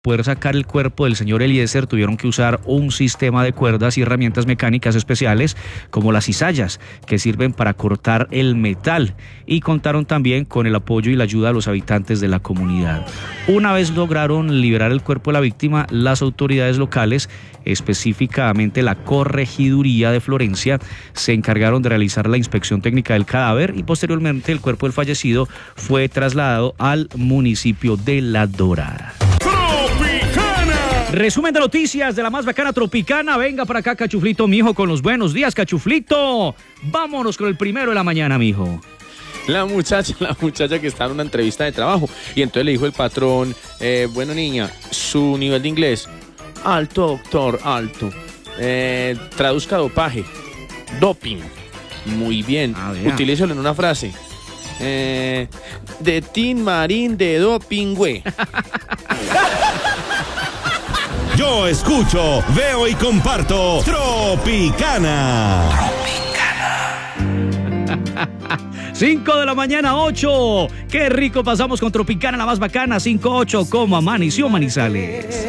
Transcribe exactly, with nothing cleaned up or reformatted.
poder sacar el cuerpo del señor Eliezer tuvieron que usar un sistema de cuerdas y herramientas mecánicas especiales como las cizallas que sirven para cortar el metal, y contaron también con el apoyo y la ayuda de los habitantes de la comunidad. Una vez lograron liberar el cuerpo de la víctima, las autoridades locales, específicamente la Corregiduría de Florencia, se encargaron de realizar la inspección técnica del cadáver y posteriormente el cuerpo del fallecido fue trasladado al municipio de La Dorada. Resumen de noticias de la más bacana Tropicana. Venga para acá, Cachuflito, mijo, con los buenos días, Cachuflito. Vámonos con el primero de la mañana, mijo. La muchacha, la muchacha que está en una entrevista de trabajo y entonces le dijo el patrón, eh, bueno niña, su nivel de inglés, alto doctor, alto, eh, traduzca dopaje, doping, muy bien, ah, utilízalo en una frase, eh, de tin marín de doping, güey. Yo escucho, veo y comparto Tropicana. cinco de la mañana, ocho. Qué rico pasamos con Tropicana, la más bacana. cinco ocho, como amaneció Manizales.